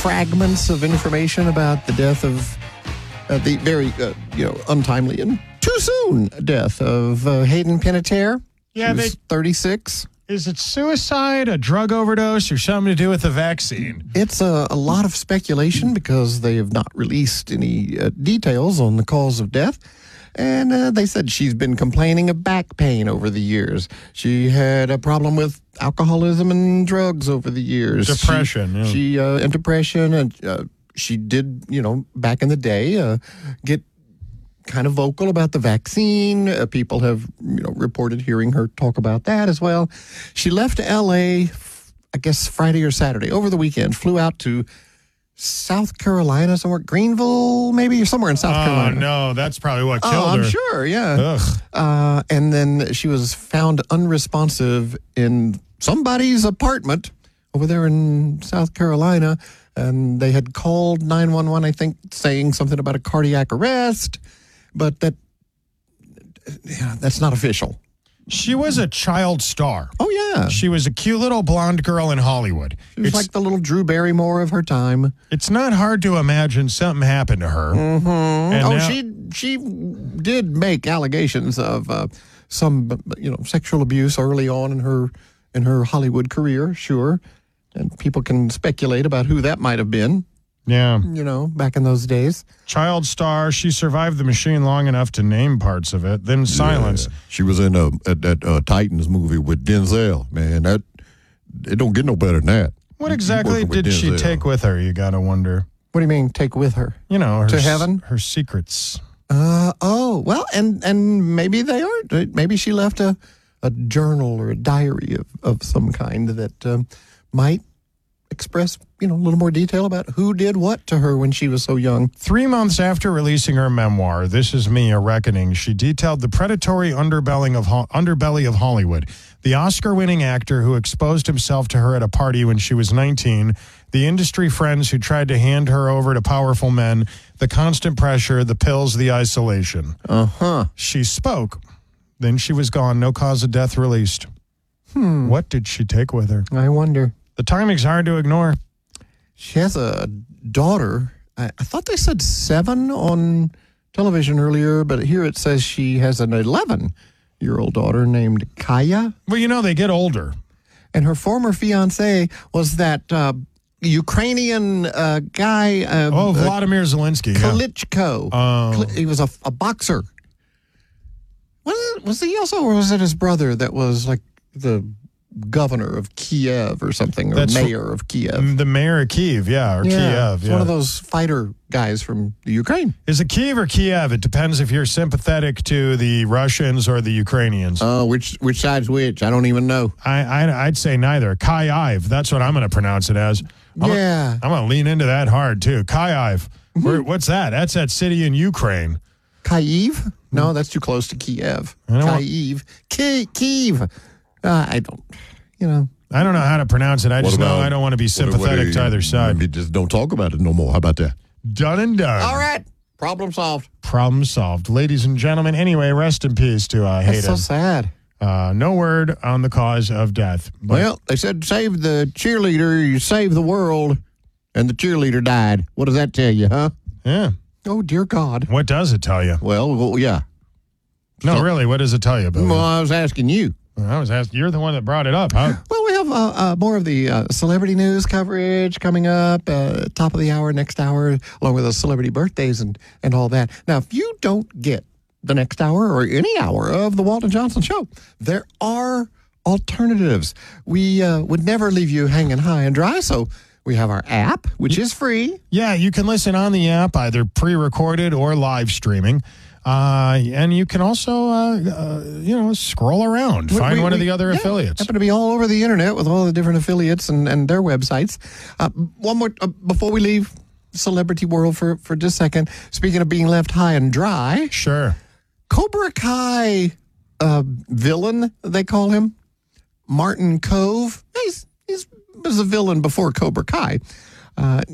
fragments of information about the death of the very, untimely and too soon death of Hayden Panettiere. Yeah, she was 36. Is it suicide, a drug overdose, or something to do with the vaccine? It's a lot of speculation because they have not released any details on the cause of death. And they said she's been complaining of back pain over the years. She had a problem with alcoholism and drugs over the years. Depression. And depression. And she did, back in the day, get kind of vocal about the vaccine. People have, reported hearing her talk about that as well. She left L.A., I guess, Friday or Saturday, over the weekend, flew out to South Carolina, somewhere, Greenville, maybe, or somewhere in South Carolina. Oh, no, that's probably what killed her. I'm sure, yeah. And then she was found unresponsive in somebody's apartment over there in South Carolina, and they had called 911, I think, saying something about a cardiac arrest, but that's not official. She was a child star. Oh, yeah. She was a cute little blonde girl in Hollywood. She was like the little Drew Barrymore of her time. It's not hard to imagine something happened to her. Mm-hmm. And she did make allegations of some, sexual abuse early on in her Hollywood career, sure. And people can speculate about who that might have been. Yeah. Back in those days. Child star. She survived the machine long enough to name parts of it. Then silence. Yeah. She was in that Titans movie with Denzel. Man, it don't get no better than that. What exactly did she take with her, you got to wonder? What do you mean, take with her? To heaven? Her secrets. Well, and maybe they are. Maybe she left a journal or a diary of some kind that might express, a little more detail about who did what to her when she was so young. 3 months after releasing her memoir, This Is Me, A Reckoning, she detailed the predatory underbelly of Hollywood, the Oscar-winning actor who exposed himself to her at a party when she was 19, the industry friends who tried to hand her over to powerful men, the constant pressure, the pills, the isolation. She spoke. Then she was gone. No cause of death released. What did she take with her? I wonder. The timing's hard to ignore. She has a daughter. I thought they said 7 on television earlier, but here it says she has an 11-year-old daughter named Kaya. Well, they get older. And her former fiancé was that Ukrainian guy. Vladimir Zelensky. Klitschko. He was a boxer. Was he also, or was it his brother that was like the governor of Kiev or something, or mayor of Kiev? The mayor of Kiev, Kiev. It's one of those fighter guys from the Ukraine. Is it Kiev or Kiev? It depends if you're sympathetic to the Russians or the Ukrainians. Which side's which? I don't even know. I'd say neither. Kyiv. That's what I'm going to pronounce it as. I'm going to lean into that hard, too. Kyiv. What's that? That's that city in Ukraine. Kyiv? No, that's too close to Kiev. Kyiv. Kyiv. I don't know how to pronounce it. I just know I don't want to be sympathetic to either side. Maybe just don't talk about it no more. How about that? Done and done. All right. Problem solved. Problem solved. Ladies and gentlemen, anyway, rest in peace to Hayden. That's so sad. No word on the cause of death. Well, they said save the cheerleader, you save the world, and the cheerleader died. What does that tell you, huh? Yeah. Oh, dear God. What does it tell you? Well, yeah. No, really, what does it tell you, Billy? Well, I was asking you. I was asking. You're the one that brought it up, huh? Well, we have more of the celebrity news coverage coming up, top of the hour, next hour, along with the celebrity birthdays and all that. Now, if you don't get the next hour or any hour of the Walton Johnson Show, there are alternatives. We would never leave you hanging high and dry, so we have our app, which is free. Yeah, you can listen on the app, either pre-recorded or live streaming. And you can also, scroll around, find one of the other affiliates. Happen to be all over the internet with all the different affiliates and their websites. One more, before we leave celebrity world for just a second, speaking of being left high and dry. Sure. Cobra Kai villain, they call him, Martin Kove. He was a villain before Cobra Kai.